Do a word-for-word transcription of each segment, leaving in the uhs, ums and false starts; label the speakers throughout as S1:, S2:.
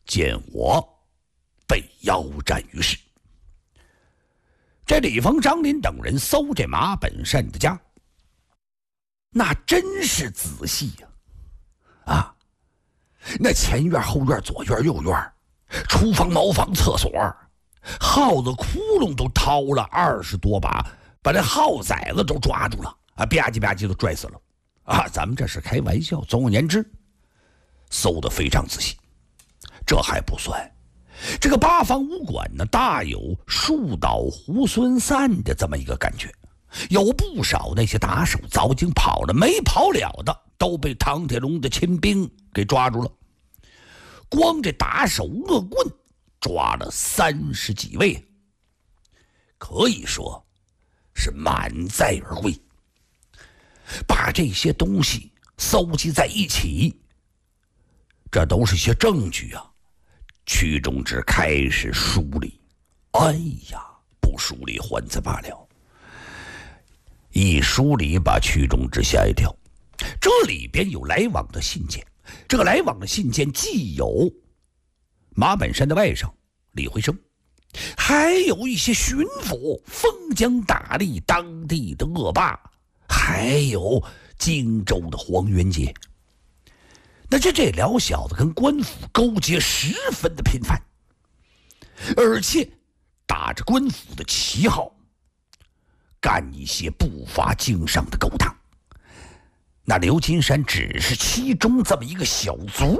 S1: 见我被腰斩于市。这李峰、张林等人搜这马本善的家，那真是仔细呀！啊，啊，那前院、后院、左院、右院，厨房、茅房、厕所，耗子窟窿都掏了二十多把，把那耗崽子都抓住了啊！吧唧吧唧都拽死了啊！咱们这是开玩笑。总而言之，搜得非常仔细。这还不算，这个八方武馆呢，大有树倒猢狲散的这么一个感觉。有不少那些打手早已经跑了，没跑了的都被唐铁龙的亲兵给抓住了。光这打手恶棍抓了三十几位，可以说是满载而归。把这些东西搜集在一起，这都是些证据啊。屈中之开始梳理，哎呀，不梳理还则罢了，一梳理把屈中之吓一跳。这里边有来往的信件，这个来往的信件既有马本山的外甥李辉生，还有一些巡抚封疆大吏当地的恶霸，还有荆州的黄元杰。那这这俩小子跟官府勾结十分的频繁，而且打着官府的旗号干一些不乏经商的勾当。那刘金山只是其中这么一个小卒。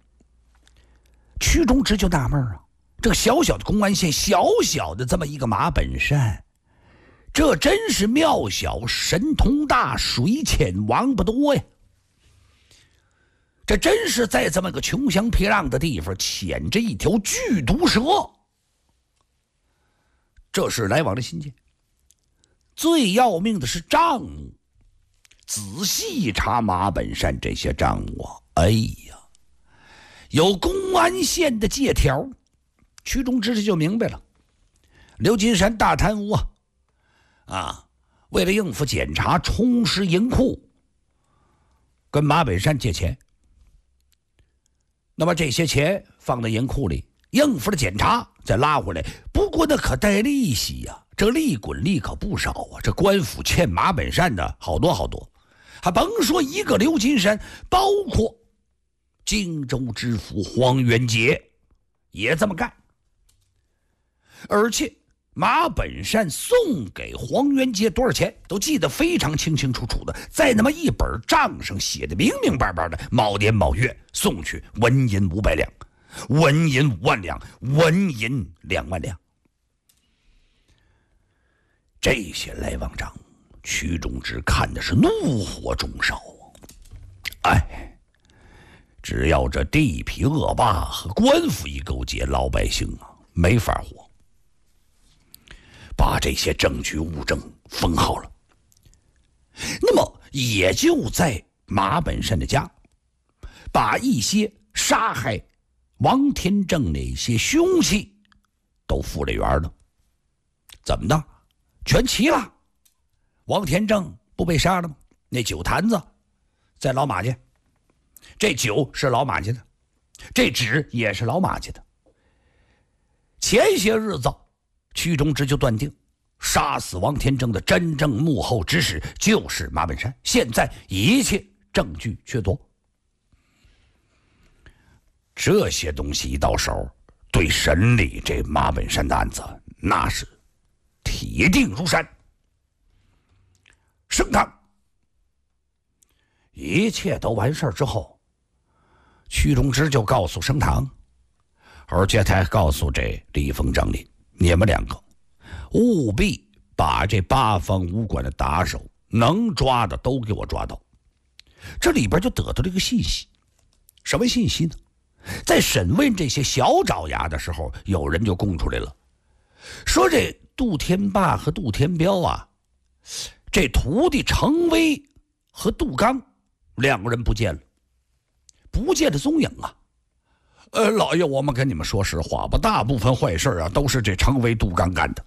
S1: 屈中之就纳闷啊，这个小小的公安县，小小的这么一个马本山，这真是庙小神通大，水浅王八多呀。这真是在这么个穷乡僻壤的地方潜着一条剧毒蛇。这是来往的信件。最要命的是账目，仔细查马本山这些账目啊，哎呀，有公安县的借条。屈中之就明白了，刘金山大贪污啊，啊，为了应付检查，充实银库，跟马本山借钱。那么这些钱放在银库里，应付了检查，再拉回来。不过那可带利息呀、啊，这利滚利可不少啊！这官府欠马本善的好多好多，还甭说一个刘金山，包括荆州知府黄元杰也这么干。而且马本善送给黄元杰多少钱，都记得非常清清楚楚的，在那么一本账上写的明明白白的，某年某月送去纹银五百两，纹银五万两，纹银两万两。这些来往账，屈中之看的是怒火中烧啊！哎，只要这地痞恶霸和官府一勾结，老百姓啊没法活。把这些证据物证封好了，那么也就在马本善的家，把一些杀害王天正那些凶器都复了原了。怎么的？全齐了。王天正不被杀了吗？那酒坛子在老马家，这酒是老马家的，这纸也是老马家的。前些日子屈中之就断定，杀死王天正的真正幕后指使就是马本山。现在一切证据确凿，这些东西一到手，对审理这马本山的案子那是铁定如山。升堂，一切都完事之后，屈中之就告诉升堂，而且他还告诉这李峰、张林，你们两个务必把这八方武馆的打手能抓的都给我抓到。这里边就得到了一个信息，什么信息呢？在审问这些小爪牙的时候，有人就供出来了，说这杜天霸和杜天彪啊，这徒弟程威和杜刚两个人不见了，不见了踪影啊。呃，老爷，我们跟你们说实话吧，大部分坏事啊都是这程威、杜刚干的。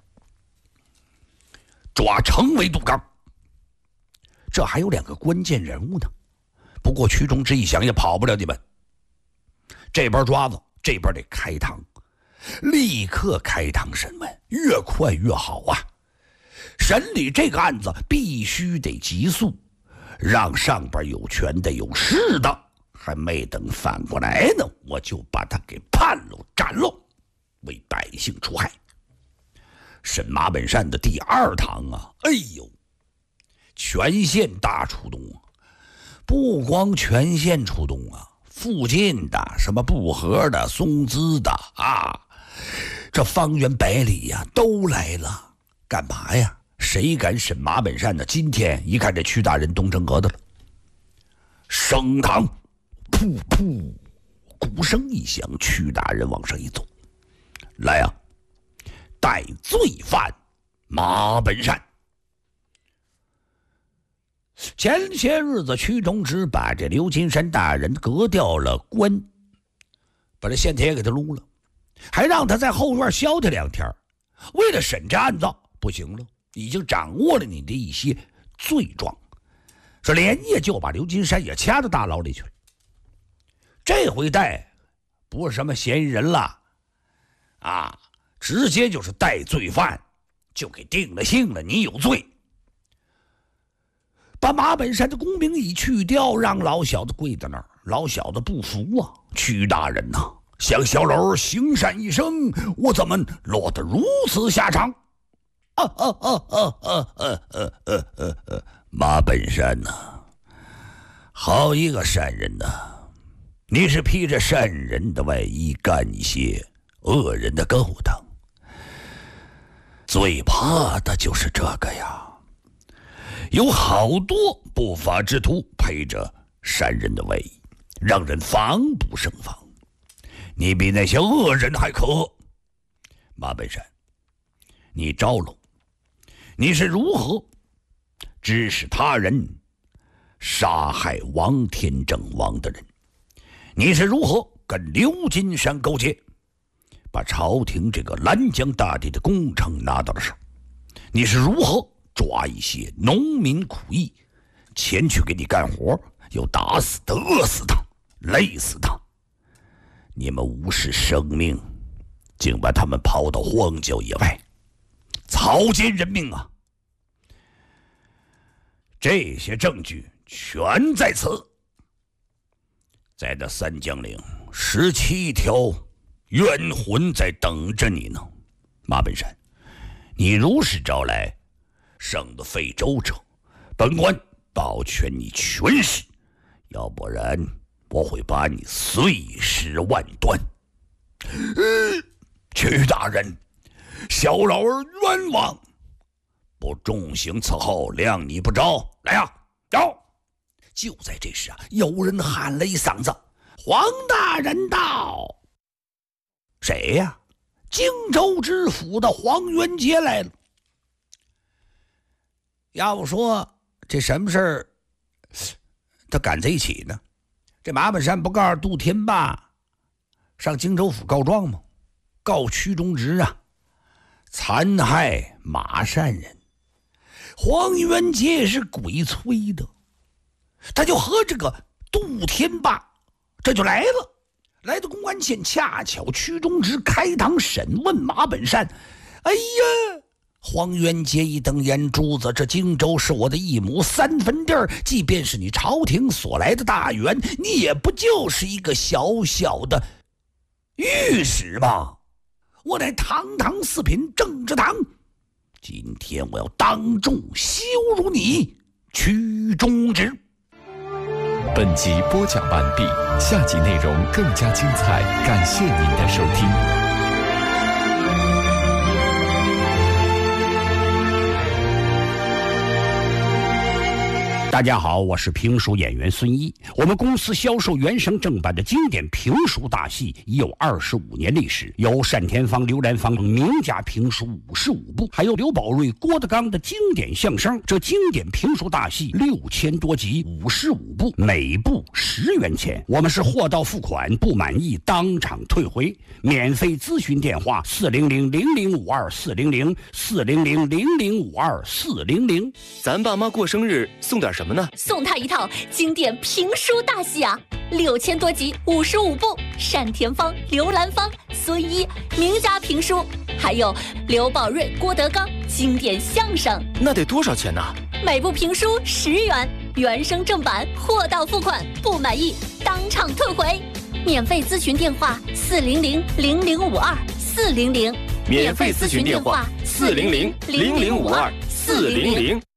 S1: 抓程威、杜刚，这还有两个关键人物呢。不过屈中之一想，也跑不了你们。这边抓子这边得开堂，立刻开堂审问，越快越好啊！审理这个案子必须得急速，让上边有权的有势的还没等反过来呢，我就把他给判了斩了，为百姓除害。审马本善的第二堂啊，哎呦，全县大出动啊！不光全县出动啊，附近的什么布河的、松滋的啊，这方圆百里呀、啊、都来了。干嘛呀？谁敢审马本善呢？今天一看这屈大人动真格的了。升堂，噗噗，鼓声一响，屈大人往上一走，来呀、啊！带罪犯马本善。前些日子，屈中直把这刘金山大人革掉了官，把这县帖给他撸了，还让他在后院消停两天。为了审这案子，不行了，已经掌握了你的一些罪状，说连夜就把刘金山也掐到大牢里去了。这回带不是什么嫌疑人了啊，直接就是带罪犯，就给定了性了，你有罪。把马本善的功名已去掉，让老小子跪在那儿。老小子不服啊，屈大人呐、啊，向小楼行善一生，我怎么落得如此下场？啊啊啊啊啊啊啊啊啊啊！马本善呐、啊，好一个善人呐、啊！你是披着善人的外衣，干一些恶人的勾当。最怕的就是这个呀！有好多不法之徒配着善人的外衣，让人防不胜防。你比那些恶人还可恶。马本善，你招了，你是如何指使他人杀害王天正王的人？你是如何跟刘金山勾结，把朝廷这个兰江大地的工程拿到了手？你是如何抓一些农民苦役前去给你干活，又打死他、饿死他、累死他？你们无视生命，竟把他们抛到荒郊野外，草菅人命啊！这些证据全在此，在这三江岭十七条冤魂在等着你呢。马本善，你如实招来剩的废州者，本官保全你全尸，要不然我会把你碎尸万段。呃，屈大人，小老儿冤枉，不重刑伺候，谅你不着。来呀、啊，走！就在这时啊，有人喊了一嗓子：“黄大人到！”谁呀？荆州知府的黄元杰来了。要不说这什么事儿他赶在一起呢？这马本善不告诉杜天霸上荆州府告状吗？告屈中直啊，残害马善人。黄元杰也是鬼催的，他就和这个杜天霸这就来了。来到公安县，恰巧屈中直开堂审问马本善。哎呀，黄元杰一瞪眼珠子，这荆州是我的一亩三分地儿，即便是你朝廷所来的大员，你也不就是一个小小的御史吗？我乃堂堂四品政治堂，今天我要当众羞辱你屈中直。
S2: 本集播讲完毕，下集内容更加精彩，感谢您的收听。
S3: 大家好，我是评书演员孙一。我们公司销售原声正版的经典评书大戏已有二十五年历史，有单田芳、刘兰芳名家评书五十五部，还有刘宝瑞、郭德纲的经典相声。这经典评书大戏六千多集，五十五部，每部十元钱。我们是货到付款，不满意当场退回。免费咨询电话：四零零零零五二四零零四零零零零五二四零零。
S2: 咱爸妈过生日送点什么？
S4: 什么呢？
S5: 送他一套经典评书大戏啊，六千多集，五十五部，单田芳、刘兰芳、孙一名家评书，还有刘宝瑞、郭德纲经典相声。
S4: 那得多少钱呢？
S5: 每部评书十元，原声正版，货到付款，不满意当场退回。免费咨询电话：四零零零零五二四零零。
S4: 免费咨询电话：四零零零零五二四零零。